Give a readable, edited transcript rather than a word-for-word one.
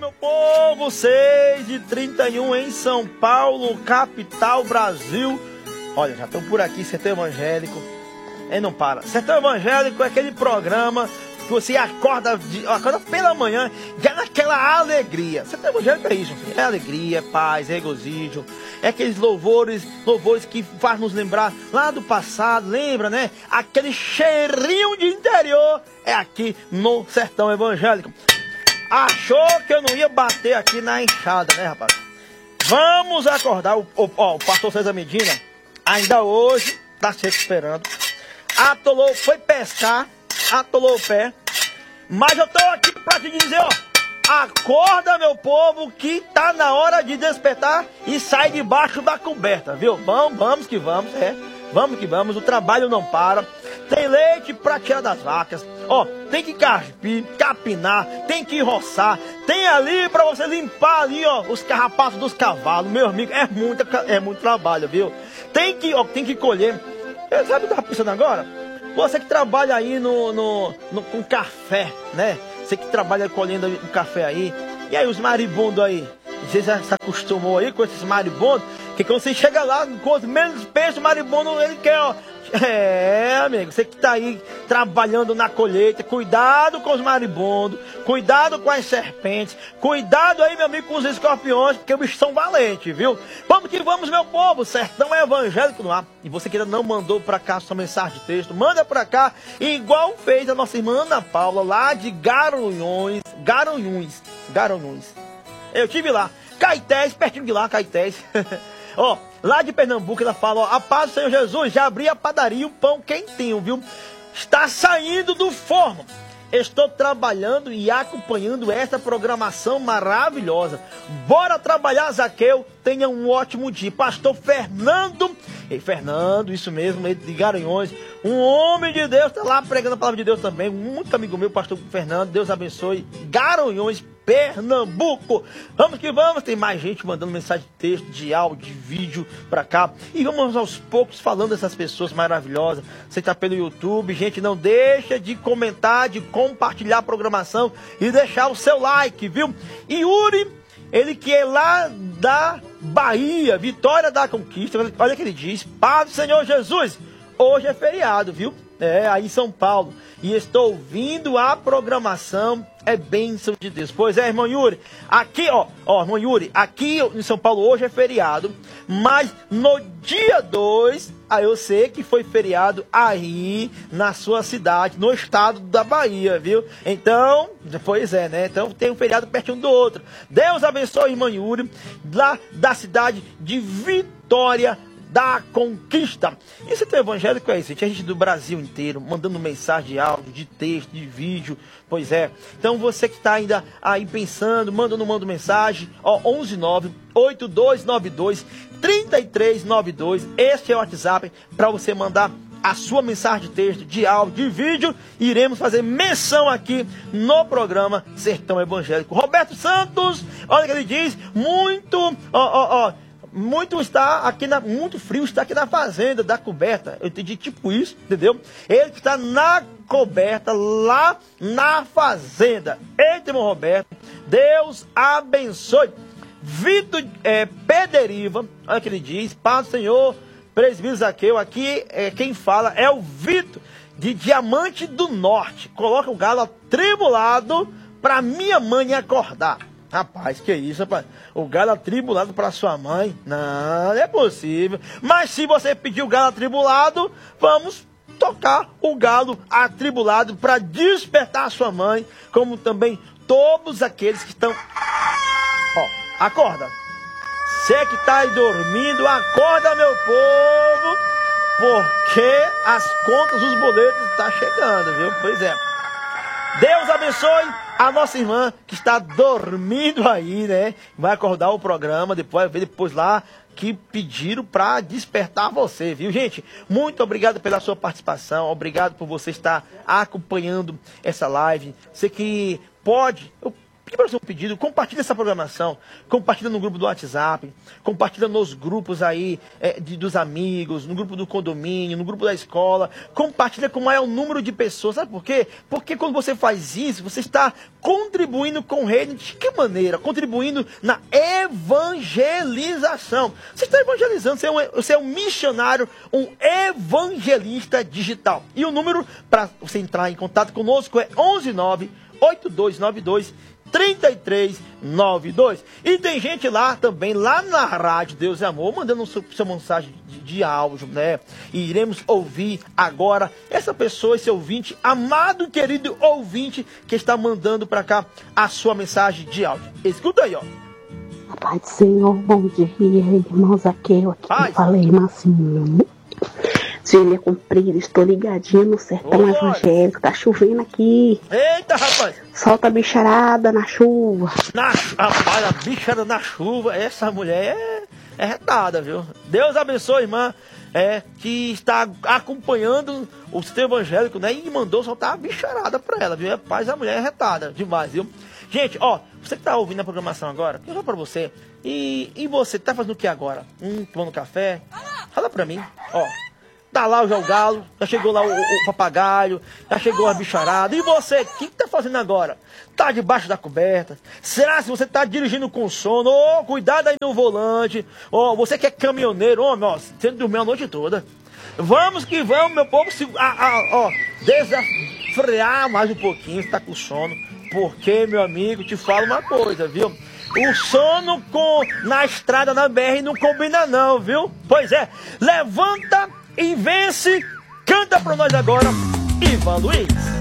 meu povo, 6h31 em São Paulo, capital, Brasil. Olha, já estão por aqui, Sertão Evangélico. Não para. Sertão Evangélico é aquele programa que você acorda pela manhã, já naquela alegria. Sertão Evangélico é isso, é alegria, é paz, é regozijo. É aqueles louvores que faz nos lembrar lá do passado, lembra, né? Aquele cheirinho de interior é aqui no Sertão Evangélico. Achou que eu não ia bater aqui na enxada, né, rapaz? Vamos acordar o pastor César Medina, ainda hoje, tá se recuperando. Atolou, foi pescar, atolou o pé. Mas eu tô aqui pra te dizer, ó, acorda, meu povo, que tá na hora de despertar e sai debaixo da coberta, viu? Vamos que vamos, vamos que vamos, o trabalho não para. Tem leite pra tirar das vacas, ó, tem que carpir, capinar, tem que roçar, tem ali pra você limpar ali, ó, os carrapatos dos cavalos, meu amigo, é muito trabalho, viu? Tem que colher. Sabe o que eu tava pensando agora? Você que trabalha aí com café, né? Você que trabalha colhendo o café aí. E aí os maribondos aí? Você já se acostumou aí com esses maribondos? Que quando você chega lá, quanto menos pensa o maribondo, ele quer, ó. Amigo, você que tá aí trabalhando na colheita, cuidado com os maribondos, cuidado com as serpentes, cuidado aí, meu amigo, com os escorpiões, porque os bichos são valentes, viu? Vamos que vamos, meu povo, Sertão Evangélico no ar. E você que ainda não mandou pra cá sua mensagem de texto, manda pra cá, igual fez a nossa irmã Ana Paula, lá de Garanhuns. Eu tive lá, Caetés, pertinho de lá, Caetés. Ó, lá de Pernambuco, ela fala, ó, a paz do Senhor Jesus, já abri a padaria, o pão quentinho, viu? Está saindo do forno. Estou trabalhando e acompanhando essa programação maravilhosa. Bora trabalhar, Zaqueu. Tenha um ótimo dia. Pastor Fernando, isso mesmo, de Garanhuns, um homem de Deus, está lá pregando a palavra de Deus também. Muito amigo meu, pastor Fernando, Deus abençoe. Garanhuns, Pernambuco. Vamos que vamos, tem mais gente mandando mensagem de texto, de áudio, de vídeo pra cá. E vamos aos poucos falando dessas pessoas maravilhosas. Você tá pelo YouTube, gente, não deixa de comentar, de compartilhar a programação e deixar o seu like, viu? E Yuri, ele que é lá da Bahia, Vitória da Conquista, olha o que ele diz, paz do Senhor Jesus, hoje é feriado, viu? Aí em São Paulo. E estou ouvindo a programação, é bênção de Deus. Pois é, irmão Yuri, aqui, irmão Yuri, aqui em São Paulo hoje é feriado, mas no dia 2, aí eu sei que foi feriado aí na sua cidade, no estado da Bahia, viu? Então, pois é, né? Então tem um feriado pertinho do outro. Deus abençoe, irmão Yuri, lá da cidade de Vitória da Conquista. Esse teu evangélico é isso, gente. A gente do Brasil inteiro mandando mensagem de áudio, de texto, de vídeo. Pois é. Então você que está ainda aí pensando, manda mensagem, ó, 11982923392. Este é o WhatsApp para você mandar a sua mensagem de texto, de áudio, de vídeo. Iremos fazer menção aqui no programa Sertão Evangélico. Roberto Santos, olha o que ele diz, muito frio está aqui na fazenda, da coberta. Eu entendi tipo isso, entendeu? Ele que está na coberta, lá na fazenda. Eita, irmão Roberto, Deus abençoe. Vitor Pederiva, olha o que ele diz, paz do Senhor, presbítero Zaqueu, aqui quem fala é o Vitor, de Diamante do Norte. Coloca o galo atribulado para minha mãe acordar. Rapaz, que isso, rapaz? O galo atribulado para sua mãe? Não é possível. Mas se você pedir o galo atribulado, vamos tocar o galo atribulado para despertar a sua mãe, como também todos aqueles que estão... Ó, acorda. Você que está aí dormindo, acorda, meu povo, porque as contas, os boletos estão chegando, viu? Pois é. Deus abençoe a nossa irmã que está dormindo aí, né? Vai acordar o programa, depois lá que pediram para despertar você, viu, gente? Muito obrigado pela sua participação, obrigado por você estar acompanhando essa live. Você que pode, eu pedi para fazer um pedido, compartilha essa programação, compartilha no grupo do WhatsApp, compartilha nos grupos aí dos amigos, no grupo do condomínio, no grupo da escola, compartilha com o maior número de pessoas. Sabe por quê? Porque quando você faz isso, você está contribuindo com o reino. De que maneira? Contribuindo na evangelização. Você está evangelizando, você é um missionário, um evangelista digital. E o número para você entrar em contato conosco é 11982923392. E tem gente lá também, lá na Rádio Deus e Amor, mandando sua mensagem de áudio, né? E iremos ouvir agora essa pessoa, esse ouvinte, amado e querido ouvinte, que está mandando para cá a sua mensagem de áudio. Escuta aí, ó. A paz do Senhor, bom dia, irmãos, aqui eu falei, Massinho. Cília Comprida, estou ligadinha no sertão evangélico, tá chovendo aqui. Eita, rapaz! Solta a bicharada na chuva. Rapaz, a bicharada na chuva, essa mulher é retada, viu? Deus abençoe, irmã, que está acompanhando o sistema evangélico, né? E mandou soltar a bicharada pra ela, viu? Rapaz, a mulher é retada demais, viu? Gente, ó, você que tá ouvindo a programação agora, eu vou pra você. E você, tá fazendo o que agora? Tomando café? Fala pra mim, ó. Tá lá já o galo, já chegou lá o papagaio, já chegou a bicharada. E você, o que tá fazendo agora? Tá debaixo da coberta? Será se você tá dirigindo com sono? Ô, cuidado aí no volante. Ó, você que é caminhoneiro, homem, ó, você dormiu a noite toda. Vamos que vamos, meu povo, desafrear mais um pouquinho, você tá com sono. Porque, meu amigo, te falo uma coisa, viu? O sono na estrada, na BR, não combina não, viu? Pois é, levanta e vence, canta pra nós agora, Ivan Luiz.